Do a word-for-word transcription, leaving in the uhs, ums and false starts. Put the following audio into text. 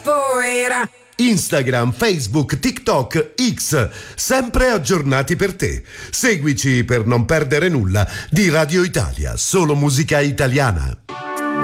capoeira. Instagram, Facebook, TikTok, X, sempre aggiornati per te. Seguici per non perdere nulla di Radio Italia, solo musica italiana.